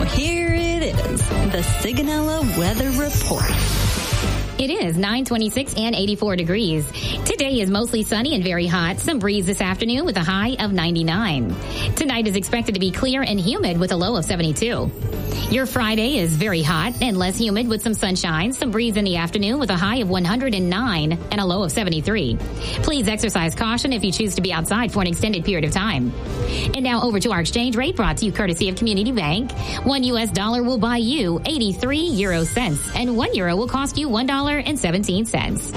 here it is, the Sigonella Weather Report. It is 9:26 and 84 degrees. Today is mostly sunny and very hot. Some breeze this afternoon with a high of 99. Tonight is expected to be clear and humid with a low of 72. Your Friday is very hot and less humid with some sunshine. Some breeze in the afternoon with a high of 109 and a low of 73. Please exercise caution if you choose to be outside for an extended period of time. And now over to our exchange rate, brought to you courtesy of Community Bank. $1 US will buy you 83 euro cents, and €1 will cost you $1.17.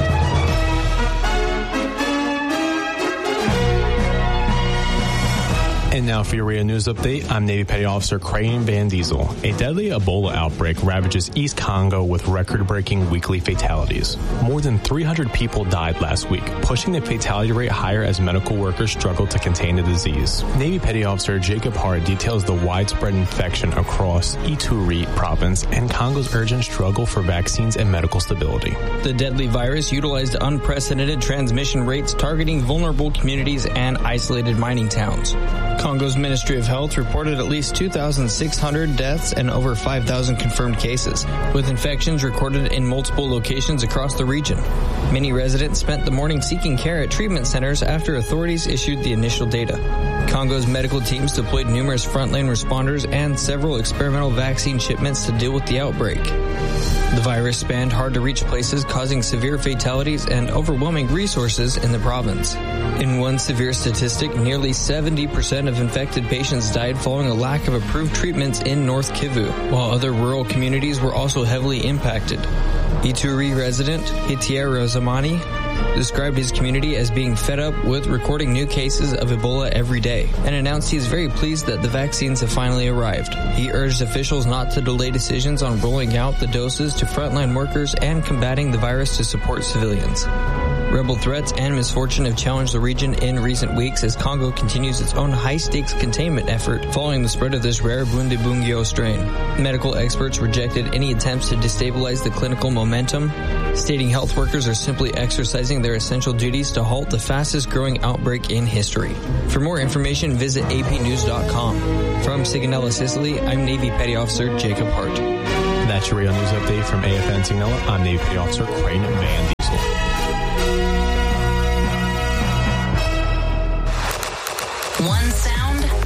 And now for your radio news update, I'm Navy Petty Officer Crane Van Diesel. A deadly Ebola outbreak ravages East Congo with record-breaking weekly fatalities. More than 300 people died last week, pushing the fatality rate higher as medical workers struggle to contain the disease. Navy Petty Officer Jacob Hart details the widespread infection across Ituri province and Congo's urgent struggle for vaccines and medical stability. The deadly virus utilized unprecedented transmission rates targeting vulnerable communities and isolated mining towns. Congo's Ministry of Health reported at least 2,600 deaths and over 5,000 confirmed cases, with infections recorded in multiple locations across the region. Many residents spent the morning seeking care at treatment centers after authorities issued the initial data. Congo's medical teams deployed numerous frontline responders and several experimental vaccine shipments to deal with the outbreak. The virus spanned hard-to-reach places, causing severe fatalities and overwhelming resources in the province. In one severe statistic, nearly 70% of infected patients died following a lack of approved treatments in North Kivu, while other rural communities were also heavily impacted. Ituri resident Hitier Rozamani described his community as being fed up with recording new cases of Ebola every day and announced he is very pleased that the vaccines have finally arrived. He urged officials not to delay decisions on rolling out the doses to frontline workers and combating the virus to support civilians. Rebel threats and misfortune have challenged the region in recent weeks as Congo continues its own high-stakes containment effort following the spread of this rare Bundibugyo strain. Medical experts rejected any attempts to destabilize the clinical momentum, stating health workers are simply exercising their essential duties to halt the fastest-growing outbreak in history. For more information, visit apnews.com. From Sigonella, Sicily, I'm Navy Petty Officer Jacob Hart. That's your radio news update from AFN Sigonella. I'm Navy Petty Officer Crane Van Diesel.